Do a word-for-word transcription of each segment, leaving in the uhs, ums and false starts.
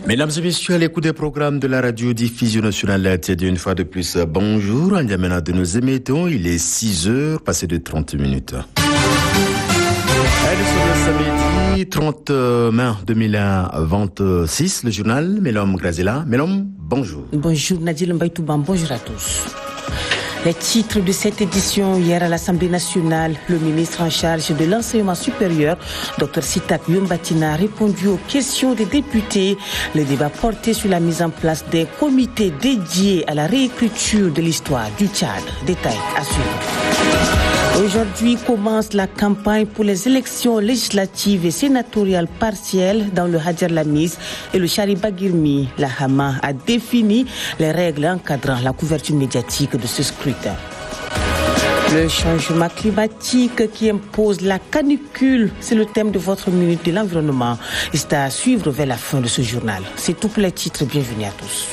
Mesdames et messieurs, à l'écoute des programmes de la radio-diffusion nationale, une fois de plus, bonjour. En Yamena de nos émettons, il est six heures, passé de trente minutes. Allez, ce samedi trente mai deux mille vingt-six, le journal Melom Grazela. Melom, bonjour. Bonjour Nadil Mbaïtouban, bonjour à tous. Les titres de cette édition, hier à l'Assemblée nationale, le ministre en charge de l'enseignement supérieur, Dr Sitak Yombatina, a répondu aux questions des députés. Le débat portait sur la mise en place des comités dédiés à la réécriture de l'histoire du Tchad. Détail à suivre. Aujourd'hui commence la campagne pour les élections législatives et sénatoriales partielles dans le Hadjar Lamis et le Chariba Girmi. La Hama a défini les règles encadrant la couverture médiatique de ce scrutin. Le changement climatique qui impose la canicule, c'est le thème de votre minute de l'environnement. Et c'est à suivre vers la fin de ce journal. C'est tout pour les titres. Bienvenue à tous.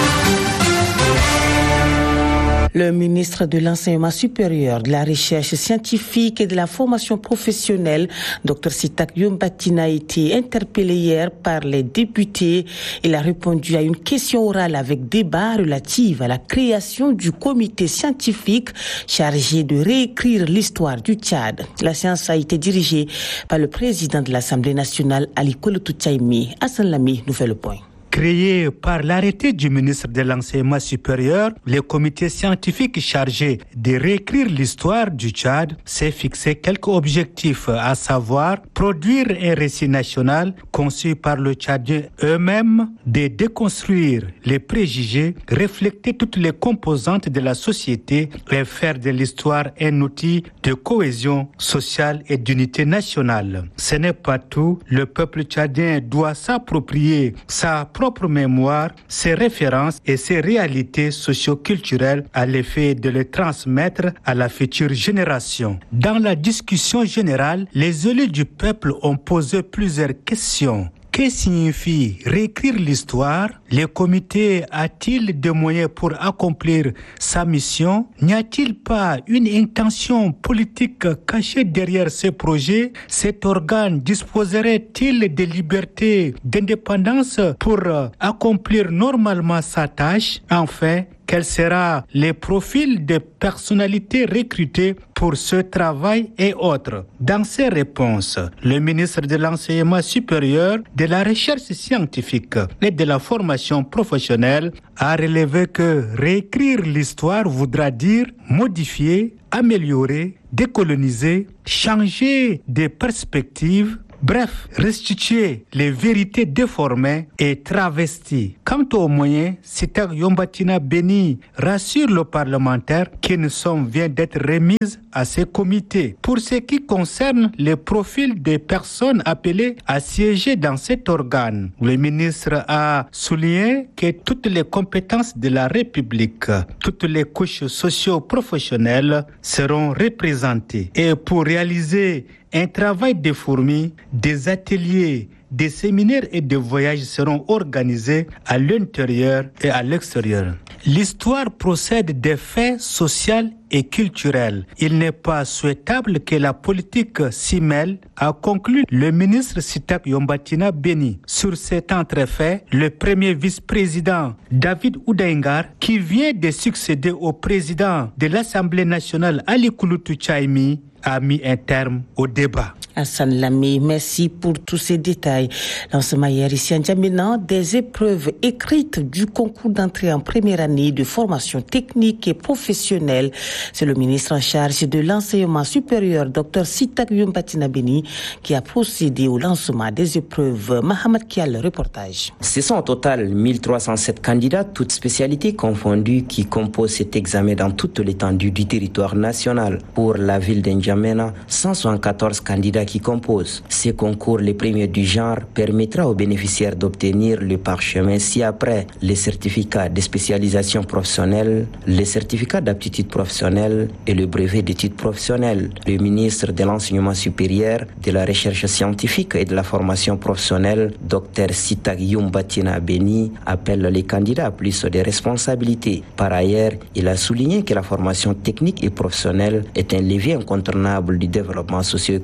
Le ministre de l'Enseignement supérieur, de la Recherche scientifique et de la formation professionnelle, Dr Sitak Yombatina, a été interpellé hier par les députés. Il a répondu à une question orale avec débat relative à la création du comité scientifique chargé de réécrire l'histoire du Tchad. La séance a été dirigée par le président de l'Assemblée nationale, Ali Kolotou Tchaimi. Hassan Lami nous fait le point. Créé par l'arrêté du ministre de l'Enseignement supérieur, le comité scientifique chargé de réécrire l'histoire du Tchad s'est fixé quelques objectifs, à savoir produire un récit national conçu par le Tchadien eux-mêmes, de déconstruire les préjugés, refléter toutes les composantes de la société et faire de l'histoire un outil de cohésion sociale et d'unité nationale. Ce n'est pas tout, le peuple tchadien doit s'approprier sa propre mémoire, ses références et ses réalités socio-culturelles à l'effet de les transmettre à la future génération. Dans la discussion générale, les élus du peuple ont posé plusieurs questions. Que signifie réécrire l'histoire? Le comité a-t-il des moyens pour accomplir sa mission? N'y a-t-il pas une intention politique cachée derrière ce projet? Cet organe disposerait-il des libertés d'indépendance pour accomplir normalement sa tâche? Enfin, quel sera le profil des personnalités recrutées pour ce travail et autres? Dans ses réponses, le ministre de l'Enseignement supérieur, de la Recherche scientifique et de la formation professionnelle a relevé que réécrire l'histoire voudra dire modifier, améliorer, décoloniser, changer de perspective. Bref, restituer les vérités déformées et travesties. Quant aux moyens, Sitak Yombatina Beni rassure le parlementaire qu'une somme vient d'être remise à ces comités. Pour ce qui concerne les profils des personnes appelées à siéger dans cet organe, le ministre a souligné que toutes les compétences de la République, toutes les couches socio-professionnelles seront représentées. Et pour réaliser un travail de fourmi, des ateliers, des séminaires et des voyages seront organisés à l'intérieur et à l'extérieur. L'histoire procède des faits sociaux et culturels. Il n'est pas souhaitable que la politique s'y mêle, a conclu le ministre Sitak Yombatina Beni. Sur cet entrefait, le premier vice-président David Oudaïngar, qui vient de succéder au président de l'Assemblée nationale Ali Kolotou Tchaimi, a mis un terme au débat. Hassan Lami, merci pour tous ces détails. Lancement hier ici en Djamena des épreuves écrites du concours d'entrée en première année de formation technique et professionnelle. C'est le ministre en charge de l'enseignement supérieur, Dr Sitak Yombatina Beni, qui a procédé au lancement des épreuves. Mohamed Kial, reportage. Ce sont au total mille trois cent sept candidats, toutes spécialités confondues, qui composent cet examen dans toute l'étendue du territoire national. Pour la ville d'Njamena, cent soixante-quatorze candidats qui composent. Ce concours, le premier du genre, permettra aux bénéficiaires d'obtenir le parchemin ci-après les certificats de spécialisation professionnelle, les certificats d'aptitude professionnelle et le brevet d'études professionnelles. Le ministre de l'Enseignement supérieur, de la Recherche scientifique et de la formation professionnelle, Dr Sitak Yombatina Beni, appelle les candidats à plus de responsabilités. Par ailleurs, il a souligné que la formation technique et professionnelle est un levier incontournable du développement socio-économique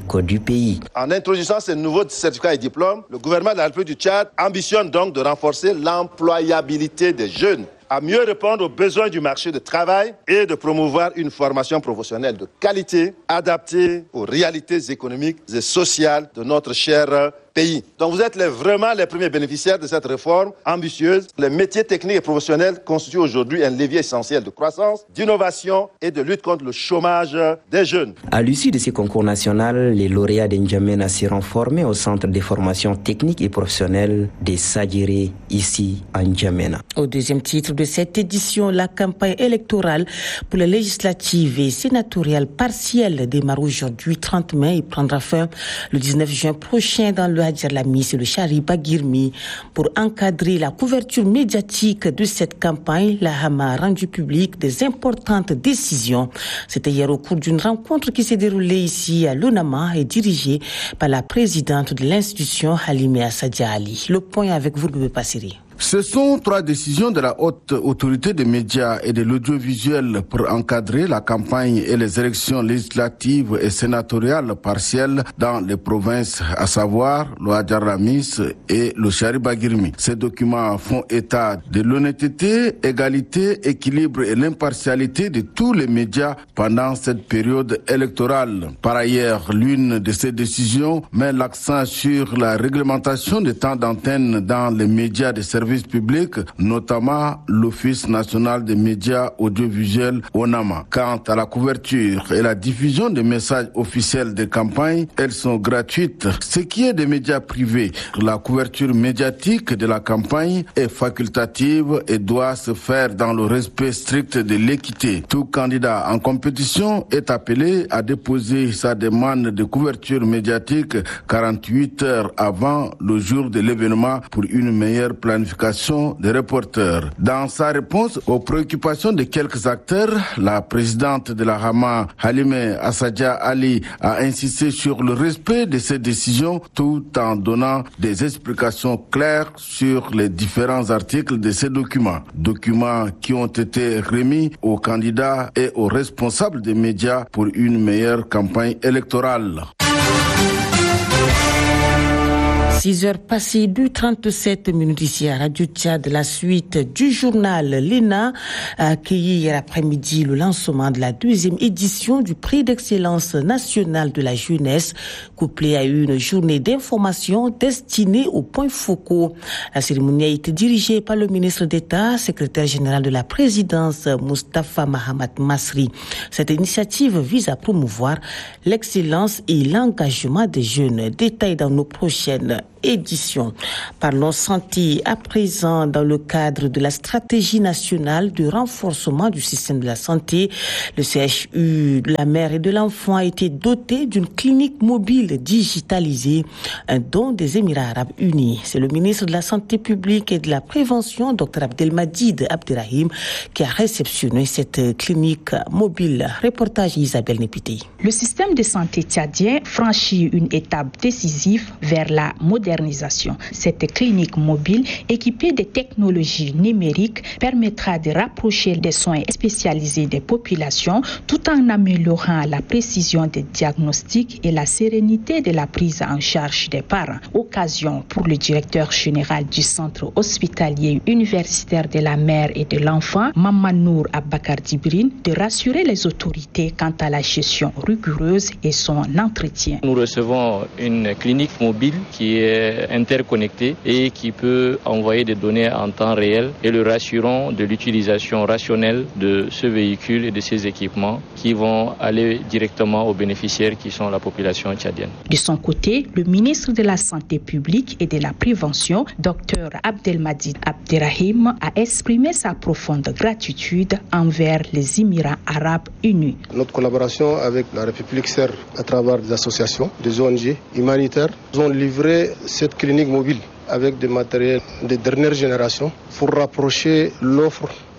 du pays. En introduisant ces nouveaux certificats et diplômes, le gouvernement de la République du Tchad ambitionne donc de renforcer l'employabilité des jeunes, à mieux répondre aux besoins du marché de travail et de promouvoir une formation professionnelle de qualité adaptée aux réalités économiques et sociales de notre cher pays. Donc vous êtes les, vraiment les premiers bénéficiaires de cette réforme ambitieuse. Les métiers techniques et professionnels constituent aujourd'hui un levier essentiel de croissance, d'innovation et de lutte contre le chômage des jeunes. À l'issue de ces concours nationaux, les lauréats d'Njamena seront formés au centre de formation technique et professionnelle des Sadjéré, ici à N'Djamena. Au deuxième titre de cette édition, la campagne électorale pour les législatives et sénatoriales partielles démarre aujourd'hui trente mai et prendra fin le dix-neuf juin prochain dans le Hadjar Lamis et le Chariba Girmi. Pour encadrer la couverture médiatique de cette campagne, la Hama a rendu public des importantes décisions. C'était hier au cours d'une rencontre qui s'est déroulée ici à l'Onama et dirigée par la présidente de l'institution, Halimé Sadia Ali. Le point avec vous, Bébé Passiri. Ce sont trois décisions de la haute autorité des médias et de l'audiovisuel pour encadrer la campagne et les élections législatives et sénatoriales partielles dans les provinces, à savoir le Hadjar Lamis et le Chariba Girmi. Ces documents font état de l'honnêteté, égalité, équilibre et l'impartialité de tous les médias pendant cette période électorale. Par ailleurs, l'une de ces décisions met l'accent sur la réglementation des temps d'antenne dans les médias de services publics, notamment l'Office national des médias audiovisuels ONAMA. Quant à la couverture et la diffusion des messages officiels de campagne, elles sont gratuites. Ce qui est des médias privés, la couverture médiatique de la campagne est facultative et doit se faire dans le respect strict de l'équité. Tout candidat en compétition est appelé à déposer sa demande de couverture médiatique quarante-huit heures avant le jour de l'événement pour une meilleure planification des reporters. Dans sa réponse aux préoccupations de quelques acteurs, la présidente de la Hama, Halimé Sadia Ali, a insisté sur le respect de ces décisions tout en donnant des explications claires sur les différents articles de ces documents. Documents qui ont été remis aux candidats et aux responsables des médias pour une meilleure campagne électorale. six heures passées du trente-sept minutes ici à Radio Tchad, la suite du journal L'E N A a accueilli hier après-midi le lancement de la deuxième édition du prix d'excellence nationale de la jeunesse, couplé à une journée d'information destinée aux points focaux. La cérémonie a été dirigée par le ministre d'État, secrétaire général de la présidence, Moustapha Mahamat Masri. Cette initiative vise à promouvoir l'excellence et l'engagement des jeunes. Détail dans nos prochaines édition. Parlons santé à présent dans le cadre de la stratégie nationale de renforcement du système de la santé. Le C H U de la mère et de l'enfant a été doté d'une clinique mobile digitalisée, un don des Émirats arabes unis. C'est le ministre de la Santé publique et de la Prévention, Dr Abdelmadid Abderrahim, qui a réceptionné cette clinique mobile. Reportage Isabelle Népité. Le système de santé tchadien franchit une étape décisive vers la modernisation. Cette clinique mobile, équipée de technologies numériques, permettra de rapprocher des soins spécialisés des populations tout en améliorant la précision des diagnostics et la sérénité de la prise en charge des parents. Occasion pour le directeur général du centre hospitalier universitaire de la mère et de l'enfant, Mamanour Abakar Dibrin, de rassurer les autorités quant à la gestion rigoureuse et son entretien. Nous recevons une clinique mobile qui est interconnecté et qui peut envoyer des données en temps réel et le rassurant de l'utilisation rationnelle de ce véhicule et de ces équipements qui vont aller directement aux bénéficiaires qui sont la population tchadienne. De son côté, le ministre de la Santé publique et de la Prévention, Dr Abdelmadid Abderrahim, a exprimé sa profonde gratitude envers les Émirats arabes unis. Notre collaboration avec la République sert à travers des associations, des O N G humanitaires. Nous avons livré cette clinique mobile avec des matériels de dernière génération pour rapprocher l'offre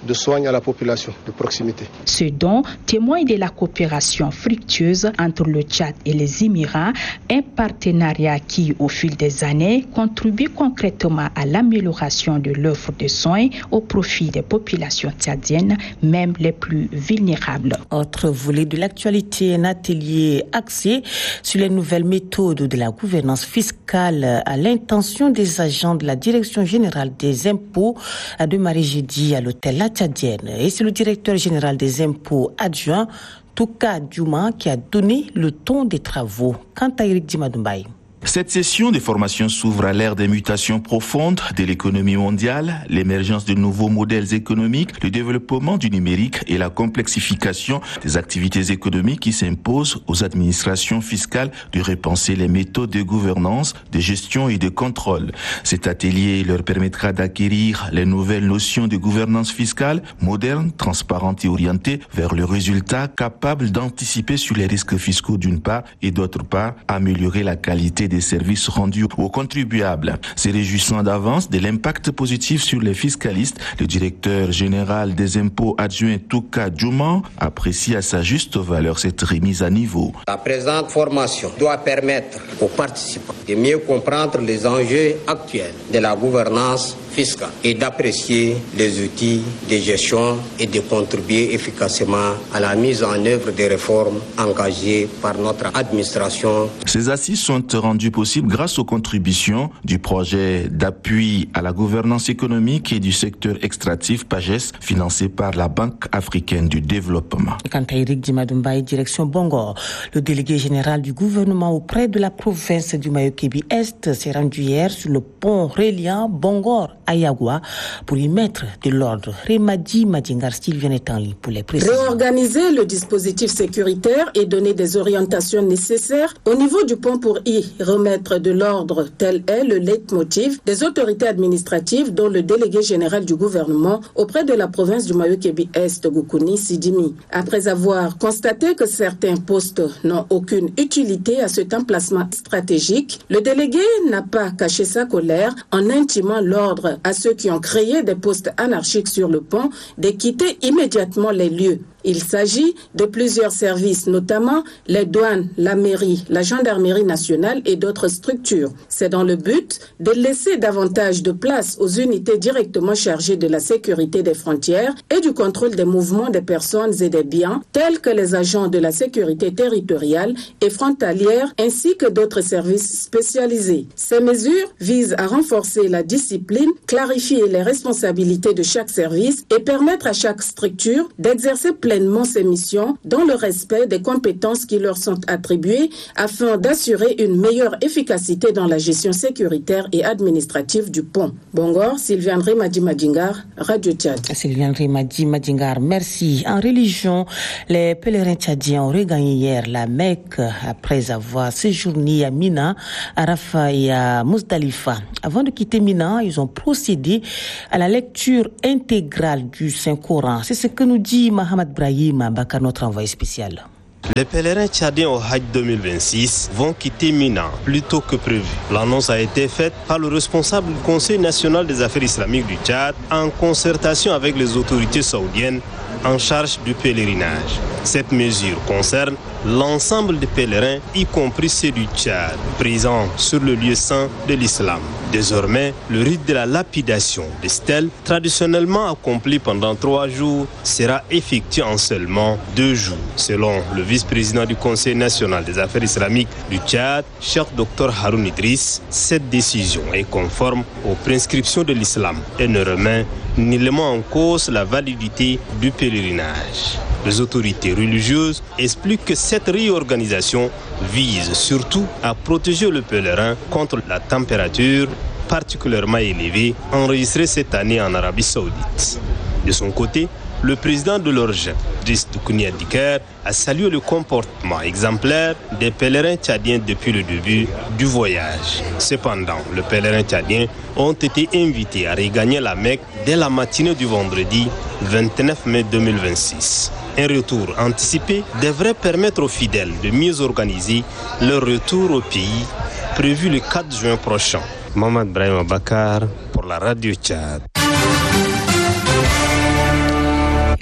de soins à la population de proximité. Ce don témoigne de la coopération fructueuse entre le Tchad et les Émirats, un partenariat qui, au fil des années, contribue concrètement à l'amélioration de l'offre de soins au profit des populations tchadiennes, même les plus vulnérables. Autre volet de l'actualité, un atelier axé sur les nouvelles méthodes de la gouvernance fiscale à l'intention des agents de la Direction générale des impôts a démarré jeudi à l'hôtel La Tchadienne. Et c'est le directeur général des impôts adjoint, Touka Djouma, qui a donné le ton des travaux. Quant à Eric Dimadoumbay. Cette session de formation s'ouvre à l'ère des mutations profondes de l'économie mondiale, l'émergence de nouveaux modèles économiques, le développement du numérique et la complexification des activités économiques qui s'imposent aux administrations fiscales de repenser les méthodes de gouvernance, de gestion et de contrôle. Cet atelier leur permettra d'acquérir les nouvelles notions de gouvernance fiscale, moderne, transparente et orientée vers le résultat capable d'anticiper sur les risques fiscaux d'une part et d'autre part améliorer la qualité des des services rendus aux contribuables. Se réjouissant d'avance de l'impact positif sur les fiscalistes, le directeur général des impôts adjoint Touka Djouma apprécie à sa juste valeur cette remise à niveau. La présente formation doit permettre aux participants de mieux comprendre les enjeux actuels de la gouvernance fiscale et d'apprécier les outils de gestion et de contribuer efficacement à la mise en œuvre des réformes engagées par notre administration. Ces assises sont rendues possibles grâce aux contributions du projet d'appui à la gouvernance économique et du secteur extractif PAGES financé par la Banque africaine du développement. Quant à Eric Dimadoumbay, direction Bongor, le délégué général du gouvernement auprès de la province du Mayo-Kébi-Est s'est rendu hier sur le pont reliant Bongor à Yagua pour y mettre de l'ordre. Remadi Madingar Sylvain est en ligne pour les précisions. Réorganiser le dispositif sécuritaire et donner des orientations nécessaires au niveau du pont pour y remettre de l'ordre, tel est le leitmotiv des autorités administratives dont le délégué général du gouvernement auprès de la province du Mayo-Kébi-Est, Goukouni Sidimi. Après avoir constaté que certains postes n'ont aucune utilité à cet emplacement stratégique, le délégué n'a pas caché sa colère en intimant l'ordre à ceux qui ont créé des postes anarchiques sur le pont de quitter immédiatement les lieux. Il s'agit de plusieurs services, notamment les douanes, la mairie, la gendarmerie nationale et d'autres structures. C'est dans le but de laisser davantage de place aux unités directement chargées de la sécurité des frontières et du contrôle des mouvements des personnes et des biens, tels que les agents de la sécurité territoriale et frontalière, ainsi que d'autres services spécialisés. Ces mesures visent à renforcer la discipline, clarifier les responsabilités de chaque service et permettre à chaque structure d'exercer pleinement ses missions dans le respect des compétences qui leur sont attribuées afin d'assurer une meilleure efficacité dans la gestion sécuritaire et administrative du pont. Bongor, Sylviane Remadi Madingar, Radio Tchad. Sylviane Remadi Madingar, merci. En religion, les pèlerins tchadiens ont regagné hier la Mecque après avoir séjourné à Mina, à Rafah et à Mousdalifa. Avant de quitter Mina, ils ont procédé à la lecture intégrale du Saint-Coran. C'est ce que nous dit Mohamed Brahim Bakar, notre envoyé spécial. Les pèlerins tchadiens au Hajj deux mille vingt-six vont quitter Mina plus tôt que prévu. L'annonce a été faite par le responsable du Conseil national des affaires islamiques du Tchad en concertation avec les autorités saoudiennes en charge du pèlerinage. Cette mesure concerne l'ensemble des pèlerins, y compris ceux du Tchad, présents sur le lieu saint de l'islam. Désormais, le rite de la lapidation des stèles, traditionnellement accompli pendant trois jours, sera effectué en seulement deux jours. Selon le vice-président du Conseil national des affaires islamiques du Tchad, Cheikh Docteur Haroun Idriss, cette décision est conforme aux prescriptions de l'islam et ne remet nullement en cause la validité du pèlerinage. Les autorités religieuses expliquent que cette réorganisation vise surtout à protéger le pèlerin contre la température particulièrement élevée enregistrée cette année en Arabie Saoudite. De son côté, le président de l'O R G E P, Driss Doukouni Diker, a salué le comportement exemplaire des pèlerins tchadiens depuis le début du voyage. Cependant, les pèlerins tchadiens ont été invités à regagner la Mecque dès la matinée du vendredi vingt-neuf mai deux mille vingt-six. Un retour anticipé devrait permettre aux fidèles de mieux organiser leur retour au pays, prévu le quatre juin prochain. Mohamed Brahim Bakar pour la Radio Tchad.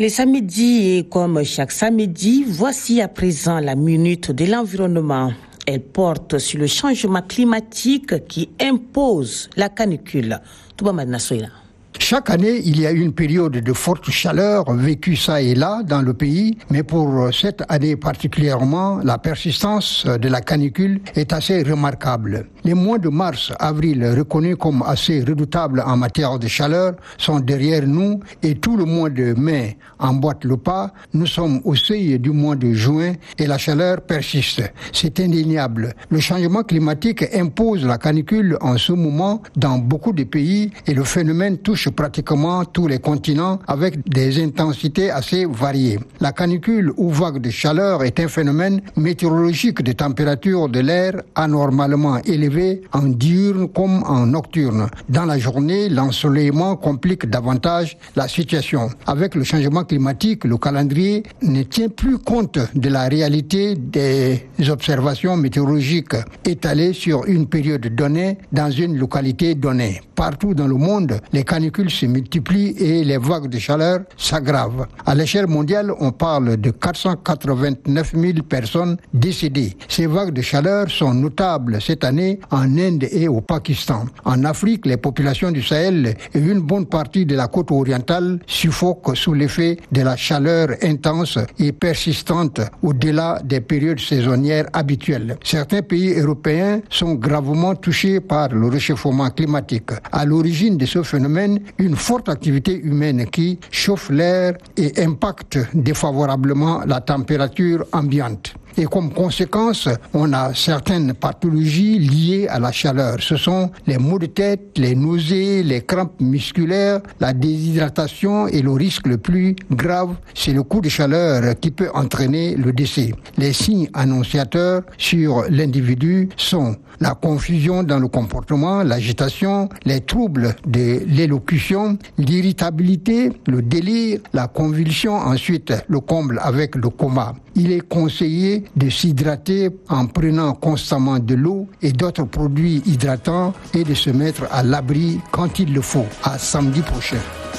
Les samedis et comme chaque samedi, voici à présent la minute de l'environnement. Elle porte sur le changement climatique qui impose la canicule. Touba Madina Soila. Chaque année, il y a une période de forte chaleur vécue ça et là dans le pays, mais pour cette année particulièrement, la persistance de la canicule est assez remarquable. Les mois de mars, avril, reconnus comme assez redoutables en matière de chaleur, sont derrière nous et tout le mois de mai emboîte le pas. Nous sommes au seuil du mois de juin et la chaleur persiste. C'est indéniable. Le changement climatique impose la canicule en ce moment dans beaucoup de pays et le phénomène touche pratiquement tous les continents avec des intensités assez variées. La canicule ou vague de chaleur est un phénomène météorologique de température de l'air anormalement élevé en diurne comme en nocturne. Dans la journée, l'ensoleillement complique davantage la situation. Avec le changement climatique, le calendrier ne tient plus compte de la réalité des observations météorologiques étalées sur une période donnée dans une localité donnée. Partout dans le monde, les canicules se multiplient et les vagues de chaleur s'aggravent. À l'échelle mondiale, on parle de quatre cent quatre-vingt-neuf mille personnes décédées. Ces vagues de chaleur sont notables cette année en Inde et au Pakistan. En Afrique, les populations du Sahel et une bonne partie de la côte orientale suffoquent sous l'effet de la chaleur intense et persistante au-delà des périodes saisonnières habituelles. Certains pays européens sont gravement touchés par le réchauffement climatique. À l'origine de ce phénomène, une forte activité humaine qui chauffe l'air et impacte défavorablement la température ambiante. Et comme conséquence, on a certaines pathologies liées à la chaleur. Ce sont les maux de tête, les nausées, les crampes musculaires, la déshydratation et le risque le plus grave, c'est le coup de chaleur qui peut entraîner le décès. Les signes annonciateurs sur l'individu sont la confusion dans le comportement, l'agitation, les troubles de l'élocution, l'irritabilité, le délire, la convulsion, ensuite le comble avec le coma. Il est conseillé de s'hydrater en prenant constamment de l'eau et d'autres produits hydratants et de se mettre à l'abri quand il le faut. À samedi prochain.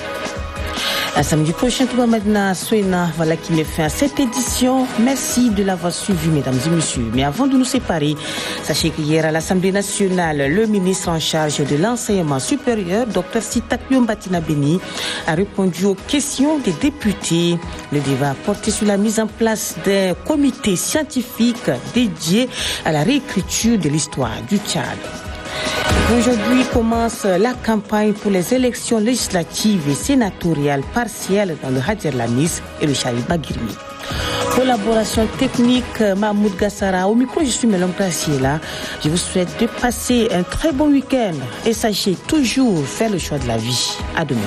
À samedi prochain, Touba Madina Soina, voilà qui met fin à cette édition. Merci de l'avoir suivi, mesdames et messieurs. Mais avant de nous séparer, sachez qu'hier à l'Assemblée nationale, le ministre en charge de l'enseignement supérieur, docteur Sitak Yombatina Beni, a répondu aux questions des députés. Le débat a porté sur la mise en place d'un comité scientifique dédié à la réécriture de l'histoire du Tchad. Aujourd'hui commence la campagne pour les élections législatives et sénatoriales partielles dans le Hadjer Lamis et le Charib Bagirmi. Collaboration technique Mahmoud Gassara. Au micro, je suis Mélom là. Je vous souhaite de passer un très bon week-end et sachez toujours faire le choix de la vie. À demain.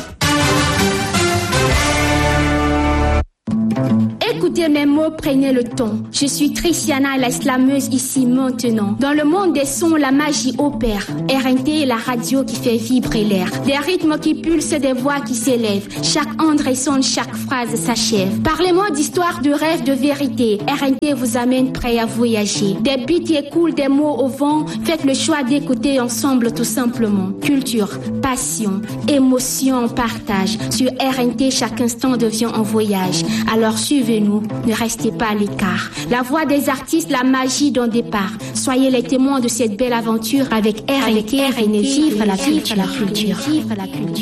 Écoutez mes mots, prenez le ton. Je suis Tristiana, la slameuse ici maintenant. Dans le monde des sons, la magie opère. R N T est la radio qui fait vibrer l'air. Des rythmes qui pulsent, des voix qui s'élèvent. Chaque onde résonne, chaque phrase s'achève. Parlez-moi d'histoire, de rêve, de vérité. R N T vous amène prêt à voyager. Des beats écoulent, des mots au vent. Faites le choix d'écouter ensemble tout simplement. Culture, passion, émotion, partage. Sur R N T, chaque instant devient un voyage. Alors suivez-nous. Ne restez pas à l'écart. La voix des artistes, la magie d'un départ. Soyez les témoins de cette belle aventure avec R N T, R N T, vive la culture.